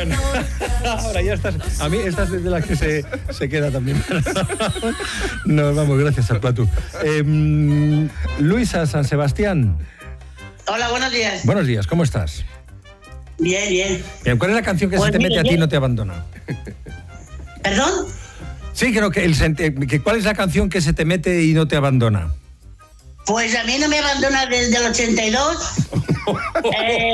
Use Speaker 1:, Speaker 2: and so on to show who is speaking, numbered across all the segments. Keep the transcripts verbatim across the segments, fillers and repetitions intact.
Speaker 1: Bueno, ahora ya estás. A mí esta es de las que se, se queda también. Nos vamos, gracias al Platu. Eh, Luisa San Sebastián.
Speaker 2: Hola, buenos días.
Speaker 1: Buenos días, ¿cómo estás?
Speaker 2: Bien, bien.
Speaker 1: Bien, ¿cuál es la canción que
Speaker 2: Pues
Speaker 1: se te
Speaker 2: mire,
Speaker 1: mete a ti y
Speaker 2: bien.
Speaker 1: no te abandona?
Speaker 2: ¿Perdón?
Speaker 1: Sí, creo que, el, senti- que ¿cuál es la canción que se te mete y no te abandona?
Speaker 2: Pues a mí no me abandona desde el ochenta y dos. eh,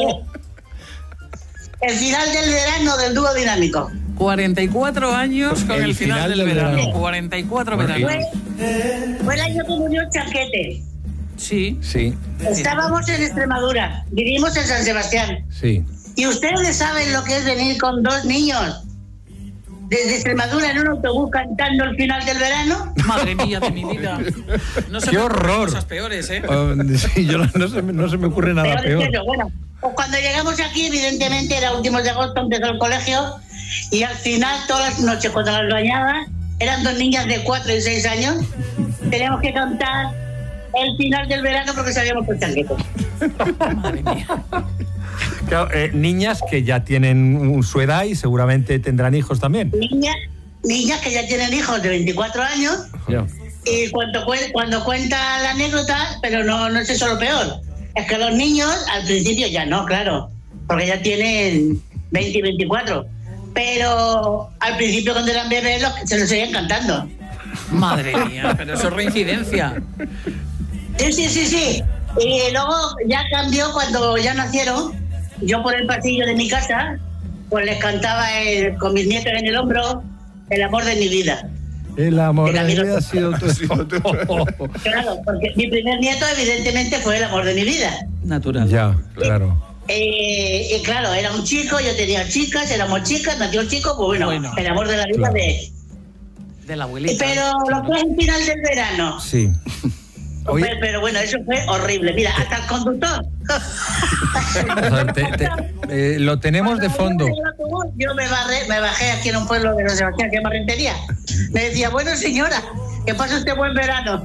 Speaker 2: el final del verano del dúo dinámico.
Speaker 3: cuarenta y cuatro años con el,
Speaker 1: El
Speaker 3: final,
Speaker 1: final
Speaker 3: del,
Speaker 1: del
Speaker 3: verano.
Speaker 1: verano.
Speaker 3: cuarenta y cuatro
Speaker 1: Bueno,
Speaker 3: veranos.
Speaker 2: Fue, fue el año que murió Chanquete.
Speaker 3: Sí.
Speaker 1: Sí,
Speaker 2: Estábamos en Extremadura, vivimos en San Sebastián.
Speaker 1: sí.
Speaker 2: Y ustedes saben lo que es venir con dos niños desde Extremadura en un autobús cantando el final del verano.
Speaker 3: Madre mía de mi vida. No se
Speaker 1: ¡Qué
Speaker 3: me ocurren
Speaker 1: horror!
Speaker 3: cosas peores, ¿eh?
Speaker 1: Oh, sí, yo no, no se me, no se me ocurre nada
Speaker 2: Peor es
Speaker 1: peor.
Speaker 2: eso. Bueno, pues cuando llegamos aquí, evidentemente era últimos de agosto, empezó el colegio, y al final, todas las noches, cuando las bañaba, eran dos niñas de cuatro y seis años, teníamos que cantar el final del verano porque sabíamos por Chanquete.
Speaker 3: Madre mía.
Speaker 1: Claro, eh, niñas que ya tienen un- su edad y seguramente tendrán hijos también.
Speaker 2: Niñas, niñas que ya tienen hijos de veinticuatro años,
Speaker 1: Ya.
Speaker 2: y cuando, cue- cuando cuenta la anécdota, pero no, no es eso lo peor, es que los niños, al principio ya no, claro, porque ya tienen veinte y veinticuatro, pero al principio cuando eran bebés los- se los seguían cantando.
Speaker 3: Madre mía, pero eso es reincidencia.
Speaker 2: Sí, sí, sí, sí. Y luego ya cambió cuando ya nacieron. Yo por el pasillo de mi casa, pues les cantaba el- con mis nietos en el hombro, el amor de mi vida.
Speaker 1: El amor
Speaker 2: El
Speaker 1: de mi
Speaker 2: amigo-
Speaker 1: vida ha sido tu...
Speaker 2: Claro, porque mi primer nieto evidentemente fue el amor de mi vida.
Speaker 3: Natural.
Speaker 1: Ya, claro.
Speaker 2: Eh, y claro, era un chico, yo tenía chicas, éramos chicas, nació el chico, pues bueno,
Speaker 3: Bueno.
Speaker 2: el amor de la vida
Speaker 1: Claro.
Speaker 2: de...
Speaker 3: De la abuelita.
Speaker 2: Pero lo que es el final del verano,
Speaker 1: Sí. Oye,
Speaker 2: pero, pero bueno, eso fue horrible. Mira, hasta el conductor.
Speaker 1: a ver, te- te- eh, lo tenemos de fondo.
Speaker 2: Yo me, barré, me bajé aquí en un pueblo de San Sebastián que se llama Rentería. Me decía, bueno señora, que pase usted buen verano.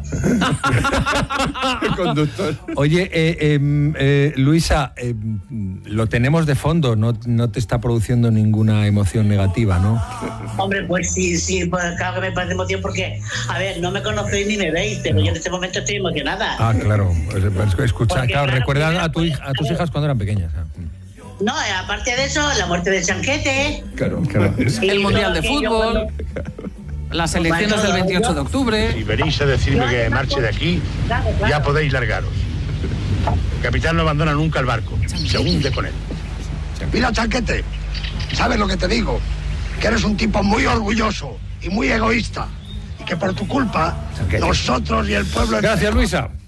Speaker 4: El conductor.
Speaker 1: Oye, eh, eh, eh, Luisa, eh, lo tenemos de fondo, no, no te está produciendo ninguna emoción negativa, ¿no?
Speaker 2: Hombre, pues sí, sí, pues claro que me parece emoción porque, a ver, no me conocéis ni me veis, pero yo en este momento estoy emocionada.
Speaker 1: Ah, claro. Pues, pues, escucha,
Speaker 2: Porque,
Speaker 1: claro,
Speaker 2: claro,
Speaker 1: recuerda
Speaker 2: primero,
Speaker 1: a, tu, hij- a tus hijas cuando eran pequeñas. ah.
Speaker 2: No, eh, aparte de eso, la muerte de Chanquete.
Speaker 4: Claro,
Speaker 1: Claro.
Speaker 2: y
Speaker 3: El Mundial
Speaker 2: todo
Speaker 3: de
Speaker 2: aquello
Speaker 3: Fútbol.
Speaker 2: cuando-
Speaker 3: Las elecciones del veintiocho de octubre.
Speaker 5: Si venís a decirme que marche de aquí,
Speaker 2: Claro, claro.
Speaker 5: ya podéis largaros. El capitán no abandona nunca el barco, se hunde con él.
Speaker 6: Mira, Chanquete, ¿sabes lo que te digo? Que eres un tipo muy orgulloso y muy egoísta. Y que por tu culpa,
Speaker 1: Chanquete.
Speaker 6: nosotros y el pueblo...
Speaker 1: Gracias, Luisa.